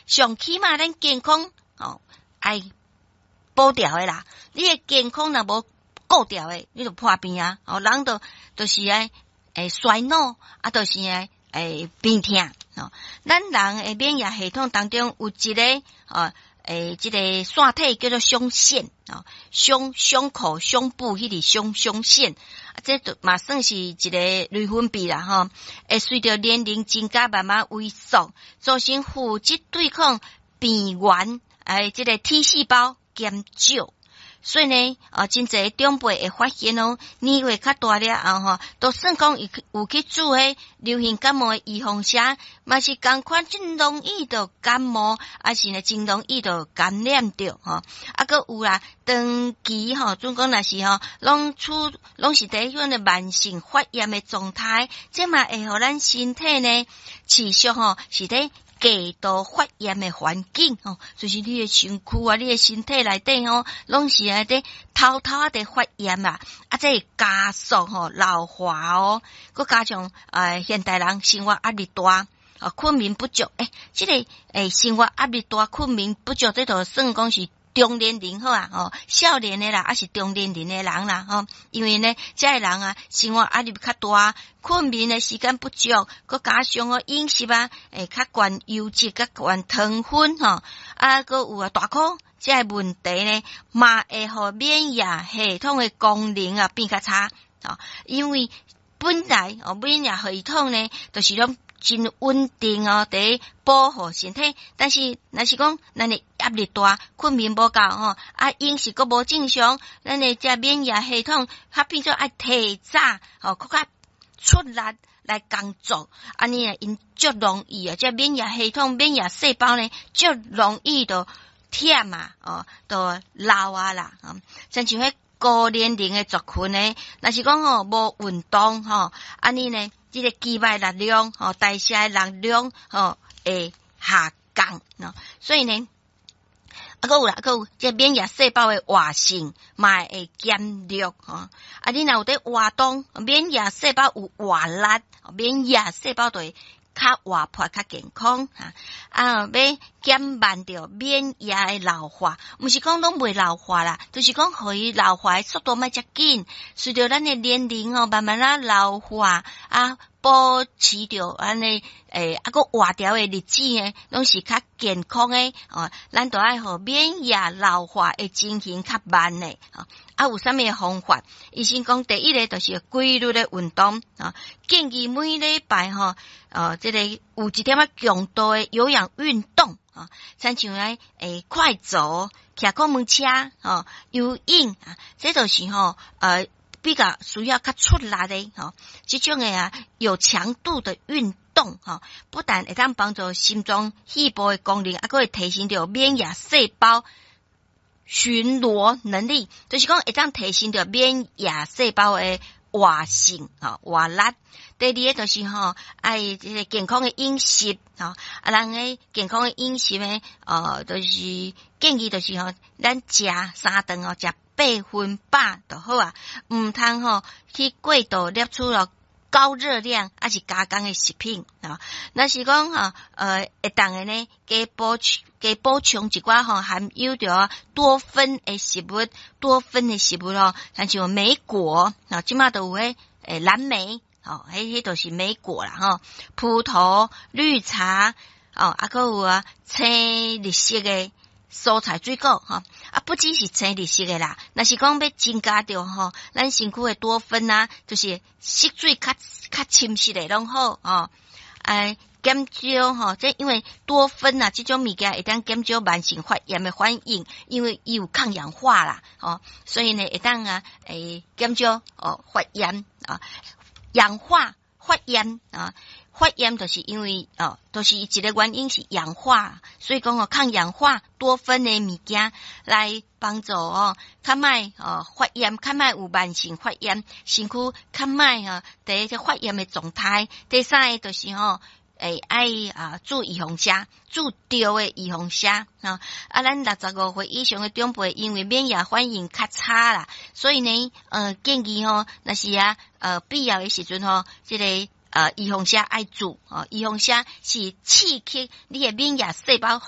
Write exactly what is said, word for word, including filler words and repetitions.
上起码咱健康哦，爱保掉的啦。你的健康若无顾掉的，你就破病啊！哦，人都都是爱诶衰老，啊，都是爱诶病痛哦。咱人诶免疫系统当中有一个哦。诶，这个腺体叫做胸腺啊，胸胸口胸部迄个胸胸腺，啊，这都嘛算是一个内分泌啦吼。会随着年龄增加慢慢萎缩，造成负极对抗病原诶，这个 T 细胞减少。所以呢，啊，真侪长辈会发现哦，年岁较大了后吼，都算讲有有去做迄流行感冒的预防针，嘛是共款真容易着感冒，还是呢真容易着感染着吼。啊，个有啦，长期吼，总讲若是吼，拢处拢是伫迄种的慢性发炎的状态，这嘛会互咱身体呢持续吼是伫过度发炎的环境哦，就是你的身躯啊，你的身体内底吼，拢是啊伫偷偷啊伫发炎啊，啊，这会加速吼老化哦，佮加上呃现代人生活压力大，啊，困眠不足，诶、欸，这个诶、欸、生活压力大，困眠不足，这都算讲是中年龄好啊，哦，少年的啦，还是中年龄的人啦，吼、哦，因为呢，这个人啊，生活压力较大，困眠的时间不足，佮加上哦饮食啊，诶，较悬油脂，较悬糖分吼，啊，佮有啊大考，这个问题呢，嘛会互免疫系统的功能啊变较差，哦，因为本来哦免疫系统呢，就是拢真稳定哦，伫保护身体。但是，若是讲咱的压力大，困眠无够吼，啊饮食阁无正常，咱的这免疫系统较变做爱提早吼，更较出力来工作，安尼啊，因足容易啊，这免疫系统、免疫细胞呢，足容易就忝啊，哦，都老啊啦，啊，像像迄高年龄的族群呢，若是讲吼无运动吼，安尼呢。这个肌肉力量、吼代谢力量、吼会下降，喏，所以呢，啊，佮有啦，佮有这免疫细胞的活性嘛会减弱，吼，啊，你若有伫活动，免疫细胞有活力，免疫细胞就会较活泼、较健康，哈，啊，要减慢着免疫的老化，毋是讲拢袂老化啦，就是讲互伊老化的速度莫遮紧，随着咱的年龄哦，慢慢啊老化啊，保持着安尼诶，啊个活条的日子呢，拢是较健康的哦，咱都爱互免疫老化的进行较慢的啊。啊，有啥物方法？医生讲，第一个就是规律的运动啊，建议每礼拜吼，呃，这个有一点仔强度的有氧运动啊，像像来诶快走、骑公门车哦、游泳啊，这都是吼呃比较需要较出力的吼，这种的啊有强度的运动哈，不但会当帮助心脏、肺部的功能，啊，佫会提升着免疫细胞巡逻能力，就是讲会当提升着免疫细胞的活性啊活力。第二个就是吼，爱这个健康的饮食啊，啊，人诶健康的饮食呢，呃，就是建议就是吼，咱食三顿哦，食八分饱就好啊，毋通吼去过度摄取了高热量还是加工的食品啊。若是讲吼，呃，会当的呢，加补充加补充一寡吼含有着多酚的食物，多酚的食物咯，像像莓果啊，即马都有诶诶蓝莓。哦，迄迄都是莓果啦，吼，葡萄、绿茶，哦，啊，还有啊，青绿色的蔬菜水果，哈，啊，不只是青绿色的啦，若是讲要增加着吼，咱身躯的多酚啊，就是色水较较深色的拢好，哦，哎，减少吼，这因为多酚啊，这种物件会当减少慢性发炎的反应，因为伊有抗氧化啦，哦，所以呢，会当啊，诶，减少哦发炎啊。氧化发炎啊，发炎就是因为哦，都、就是一个原因是氧化，所以讲哦，抗氧化多酚的物件来帮助哦，较卖哦发炎，较卖有慢性发炎，身躯较卖哦，第一个发炎的状态，第三个就是吼。诶，爱啊，做预防针，做对的预防针啊！啊，咱六十五岁以上的长辈，因为免疫反应较差啦，所以呢，呃，建议吼，若是啊，呃，必要的时阵吼，这个呃预防针爱做啊，预防针是刺激你的免疫细胞。